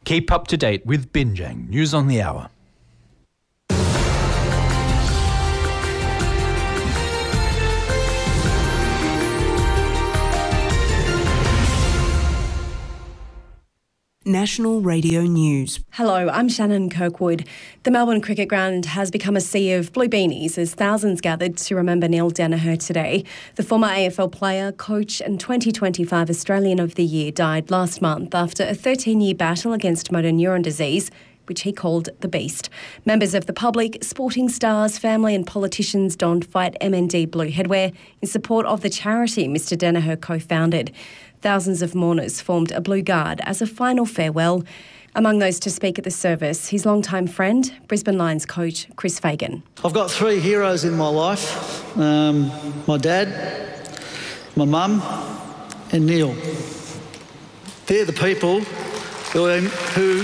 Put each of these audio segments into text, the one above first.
Keep up to date with Binjang News on the Hour. National Radio News. Hello, I'm Shannon Kirkwood. The Melbourne Cricket Ground has become a sea of blue beanies as thousands gathered to remember Neil Daniher today. The former AFL player, coach and 2025 Australian of the Year died last month after a 13-year battle against motor neuron disease, which he called the Beast. Members of the public, sporting stars, family and politicians donned Fight MND blue headwear in support of the charity Mr Daniher co-founded. Thousands of mourners formed a blue guard as a final farewell. Among those to speak at the service, his longtime friend, Brisbane Lions coach Chris Fagan. I've got three heroes in my life, my dad, my mum and Neil. They're the people who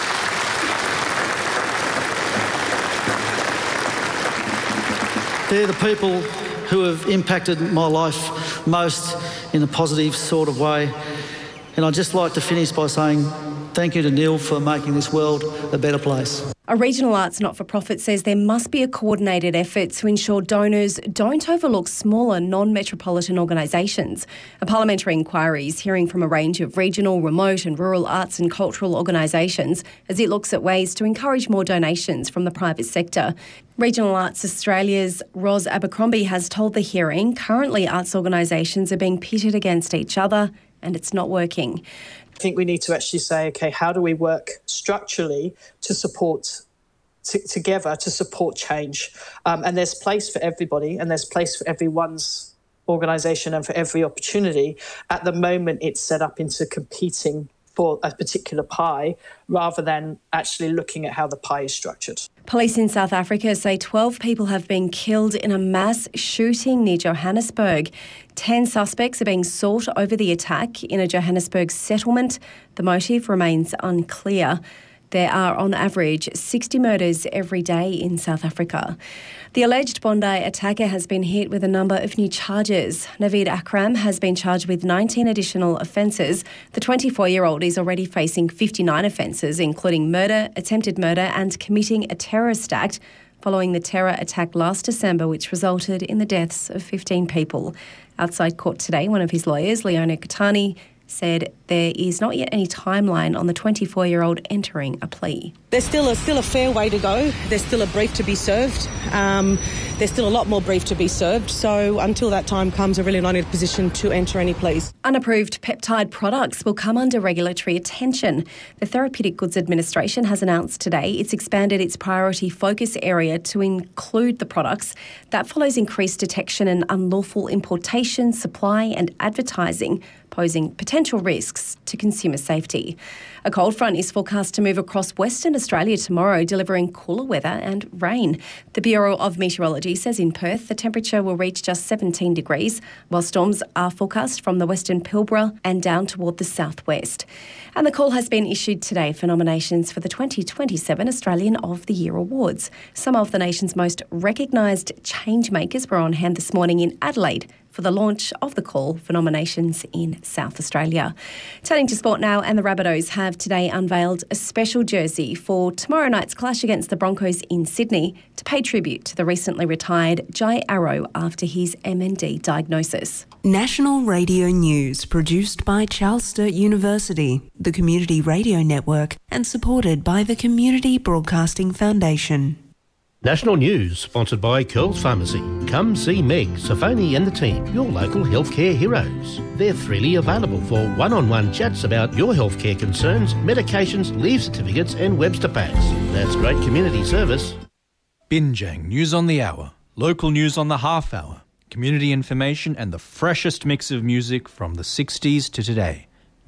have impacted my life most in a positive sort of way. And I'd just like to finish by saying thank you to Neil for making this world a better place. A regional arts not-for-profit says there must be a coordinated effort to ensure donors don't overlook smaller non-metropolitan organisations. A parliamentary inquiry is hearing from a range of regional, remote and rural arts and cultural organisations as it looks at ways to encourage more donations from the private sector. Regional Arts Australia's Ros Abercrombie has told the hearing currently arts organisations are being pitted against each other and it's not working. I think we need to actually say, OK, how do we work structurally to support together to support change? And there's place for everybody and there's place for everyone's organisation and for every opportunity. At the moment, it's set up into competing for a particular pie rather than actually looking at how the pie is structured. Police in South Africa say 12 people have been killed in a mass shooting near Johannesburg. 10 suspects are being sought over the attack in a Johannesburg settlement. The motive remains unclear. There are, on average, 60 murders every day in South Africa. The alleged Bondi attacker has been hit with a number of new charges. Naveed Akram has been charged with 19 additional offences. The 24-year-old is already facing 59 offences, including murder, attempted murder and committing a terrorist act following the terror attack last December, which resulted in the deaths of 15 people. Outside court today, one of his lawyers, Leona Katani, said there is not yet any timeline on the 24-year-old entering a plea. There's still a fair way to go. There's still a brief to be served. There's still a lot more brief to be served. So until that time comes, we're really not in a position to enter any pleas. Unapproved peptide products will come under regulatory attention. The Therapeutic Goods Administration has announced today it's expanded its priority focus area to include the products. That follows increased detection and unlawful importation, supply and advertising, posing potential risks to consumer safety. A cold front is forecast to move across Western Australia tomorrow, delivering cooler weather and rain. The Bureau of Meteorology says in Perth the temperature will reach just 17 degrees, while storms are forecast from the Western Pilbara and down toward the southwest. And the call has been issued today for nominations for the 2027 Australian of the Year Awards. Some of the nation's most recognised changemakers were on hand this morning in Adelaide for the launch of the call for nominations in South Australia. Turning to sport now, and the Rabbitohs have today unveiled a special jersey for tomorrow night's clash against the Broncos in Sydney to pay tribute to the recently retired Jai Arrow after his MND diagnosis. National Radio News, produced by Charles Sturt University, the Community Radio Network, and supported by the Community Broadcasting Foundation. National News, sponsored by Curls Pharmacy. Come see Meg, Safoni and the team, your local healthcare heroes. They're freely available for one-on-one chats about your healthcare concerns, medications, leave certificates and Webster packs. That's great community service. Binjang News on the Hour, local news on the half hour, community information and the freshest mix of music from the 60s to today.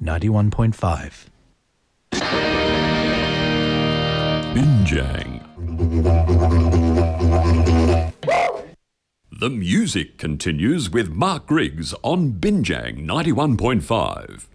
91.5. Binjang. The music continues with Mark Griggs on Binjang 91.5.